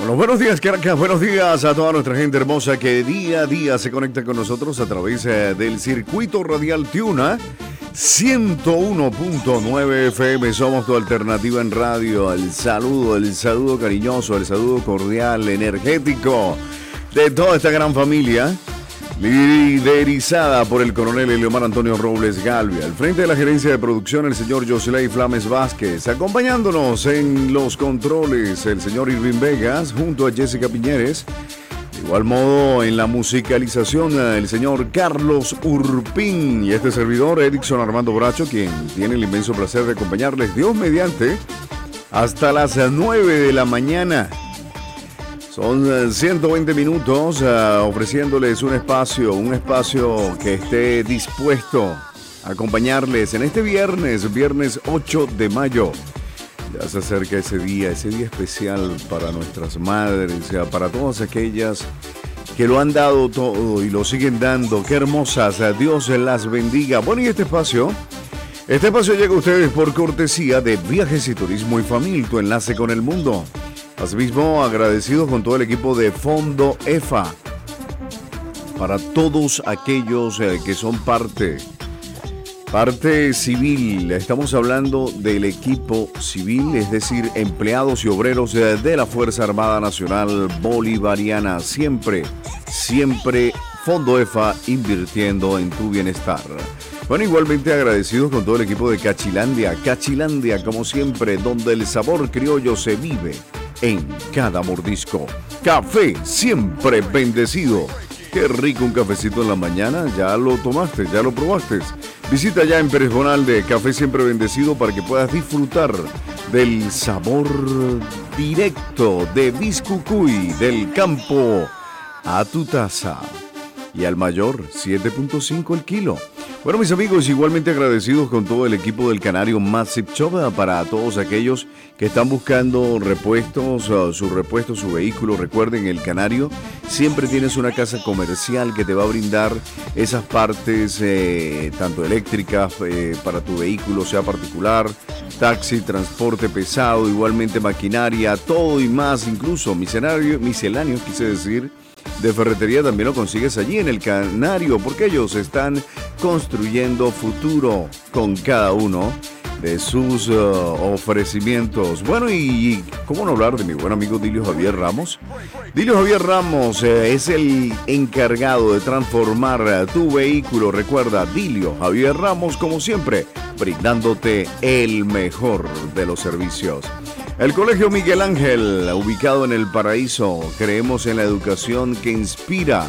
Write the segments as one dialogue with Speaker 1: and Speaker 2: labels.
Speaker 1: Bueno, buenos días, Caracas. Buenos días a toda nuestra gente hermosa que día a día se conecta con nosotros a través del circuito radial Tiuna 101.9 FM. Somos tu alternativa en radio. El saludo cariñoso, el saludo cordial, energético de toda esta gran familia, liderizada por el coronel Eliomar Antonio Robles Galvia. Al frente de la gerencia de producción, el señor Jocelyn Flames Vázquez. Acompañándonos en los controles, el señor Irving Vegas, junto a Jessica Piñeres. De igual modo, en la musicalización, el señor Carlos Urpín. Y este servidor, Erickson Armando Bracho, quien tiene el inmenso placer de acompañarles, Dios mediante, hasta las 9 de la mañana. Son 120 minutos ofreciéndoles un espacio que esté dispuesto a acompañarles en este viernes 8 de mayo. Ya se acerca ese día especial para nuestras madres, para todas aquellas que lo han dado todo y lo siguen dando. Qué hermosas, Dios las bendiga. Bueno, y este espacio llega a ustedes por cortesía de Viajes y Turismo y Famil, tu enlace con el mundo. Asimismo, agradecidos con todo el equipo de Fondo EFA, para todos aquellos que son parte civil. Estamos hablando del equipo civil, es decir, empleados y obreros de la Fuerza Armada Nacional Bolivariana. Siempre Fondo EFA invirtiendo en tu bienestar. Bueno, igualmente agradecidos con todo el equipo de Cachilandia, como siempre, donde el sabor criollo se vive en cada mordisco. Café siempre bendecido. Qué rico un cafecito en la mañana. Ya lo tomaste, ya lo probaste. Visita ya en Pérez Bonalde, Café siempre bendecido, para que puedas disfrutar del sabor directo de Biscucuy, del campo a tu taza. Y al mayor, 7.5 el kilo. Bueno, mis amigos, igualmente agradecidos con todo el equipo del Canario Massive Shop, para todos aquellos que están buscando repuestos, su vehículo. Recuerden, el Canario siempre tienes una casa comercial que te va a brindar esas partes, tanto eléctricas para tu vehículo, sea particular, taxi, transporte pesado, igualmente maquinaria, todo y más, incluso misceláneos, quise decir. De ferretería también lo consigues allí en el Canario, porque ellos están construyendo futuro con cada uno de sus ofrecimientos. Bueno, y cómo no hablar de mi buen amigo Dilio Javier Ramos. Dilio Javier Ramos es el encargado de transformar tu vehículo. Recuerda, Dilio Javier Ramos, como siempre, brindándote el mejor de los servicios. El Colegio Miguel Ángel, ubicado en El Paraíso. Creemos en la educación que inspira,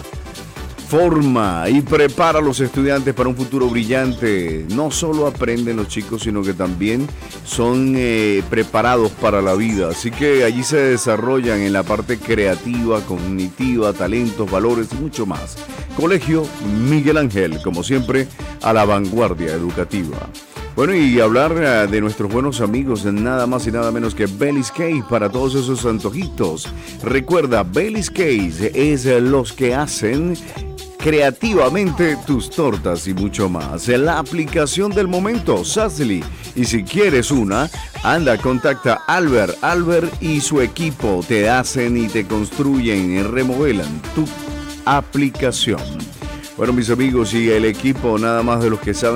Speaker 1: forma y prepara a los estudiantes para un futuro brillante. No solo aprenden los chicos, sino que también son preparados para la vida. Así que allí se desarrollan en la parte creativa, cognitiva, talentos, valores y mucho más. Colegio Miguel Ángel, como siempre, a la vanguardia educativa. Bueno, y hablar de nuestros buenos amigos, nada más y nada menos que Belly's Cake, para todos esos antojitos. Recuerda, Belly's Cake es los que hacen creativamente tus tortas y mucho más. La aplicación del momento, Sassly. Y si quieres una, anda, contacta a Albert y su equipo. Te hacen y te construyen y remodelan tu aplicación. Bueno, mis amigos, y el equipo, nada más de los que saben